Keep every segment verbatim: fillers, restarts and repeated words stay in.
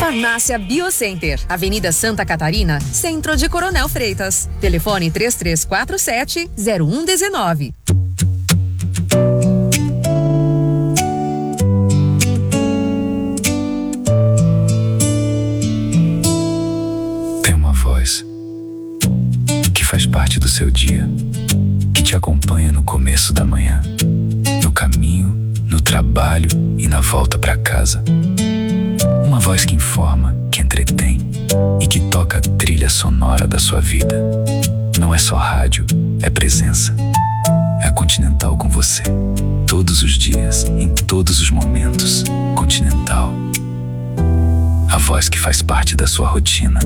Farmácia Biocenter, Avenida Santa Catarina, Centro de Coronel Freitas. Telefone três três quatro sete, zero um um nove. Tem uma voz que faz parte do seu dia, que te acompanha no começo da manhã, no caminho, no trabalho e na volta para casa. Uma voz que informa, que entretém e que toca a trilha sonora da sua vida. Não é só rádio, é presença. É a Continental com você. Todos os dias, em todos os momentos. Continental. A voz que faz parte da sua rotina.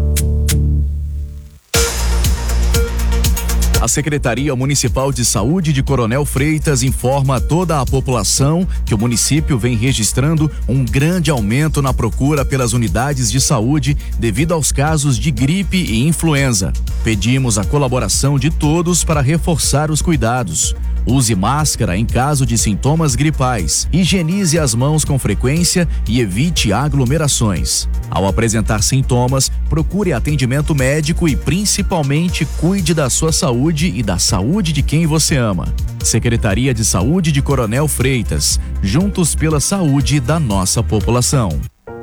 A Secretaria Municipal de Saúde de Coronel Freitas informa a toda a população que o município vem registrando um grande aumento na procura pelas unidades de saúde devido aos casos de gripe e influenza. Pedimos a colaboração de todos para reforçar os cuidados. Use máscara em caso de sintomas gripais. Higienize as mãos com frequência e evite aglomerações. Ao apresentar sintomas, procure atendimento médico e principalmente cuide da sua saúde e da saúde de quem você ama. Secretaria de Saúde de Coronel Freitas, juntos pela saúde da nossa população.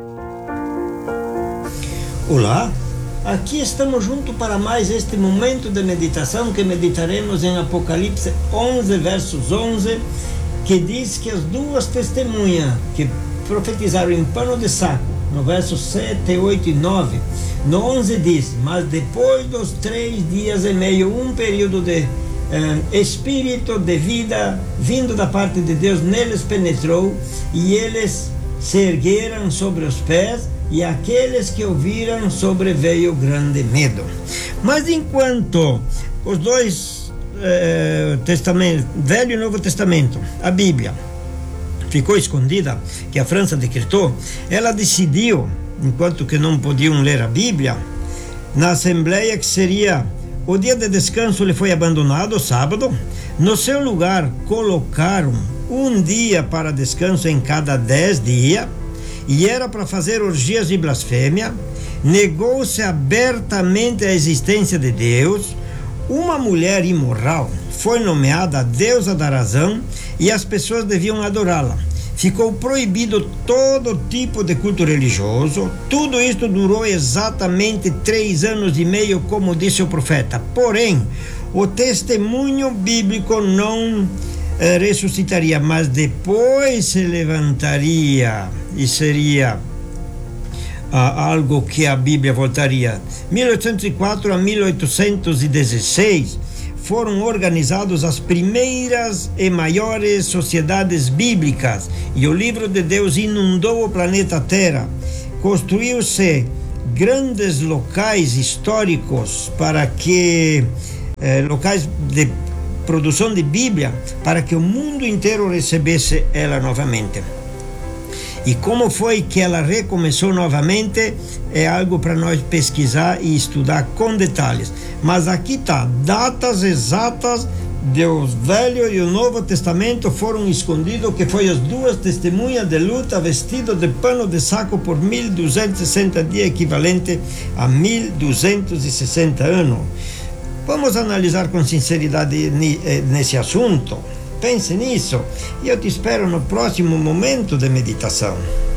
Olá, aqui estamos juntos para mais este momento de meditação que meditaremos em Apocalipse onze, versos onze, que diz que as duas testemunhas que profetizaram em pano de saco, no verso sete, oito e nove, no onze diz: mas depois dos três dias e meio, um período de eh, espírito de vida vindo da parte de Deus neles penetrou, e eles se ergueram sobre os pés, e aqueles que ouviram sobreveio grande medo. Mas enquanto os dois eh, testamentos, Velho e Novo Testamento, a Bíblia, ficou escondida, que a França decretou, ela decidiu, enquanto que não podiam ler a Bíblia, na Assembleia, que seria o dia de descanso lhe foi abandonado, sábado. No seu lugar colocaram um dia para descanso em cada dez dias, e era para fazer orgias de blasfêmia. Negou-se abertamente a existência de Deus. Uma mulher imoral foi nomeada a deusa da razão e as pessoas deviam adorá-la. Ficou proibido todo tipo de culto religioso. Tudo isto durou exatamente três anos e meio, como disse o profeta. Porém, o testemunho bíblico não eh, ressuscitaria, mas depois se levantaria e seria ah, algo que a Bíblia voltaria. mil oitocentos e quatro a mil oitocentos e dezesseis foram organizadas as primeiras e maiores sociedades bíblicas, e o livro de Deus inundou o planeta Terra. Construiu-se grandes locais históricos para que eh, locais de produção de Bíblia, para que o mundo inteiro recebesse ela novamente. E como foi que ela recomeçou novamente é algo para nós pesquisar e estudar com detalhes. Mas aqui está, datas exatas do Velho e o Novo Testamento foram escondidos, que foi as duas testemunhas de luta vestidas de pano de saco por mil duzentos e sessenta dias, equivalente a mil duzentos e sessenta anos. Vamos analisar com sinceridade nesse assunto. Pense nisso e eu te espero no próximo momento de meditação.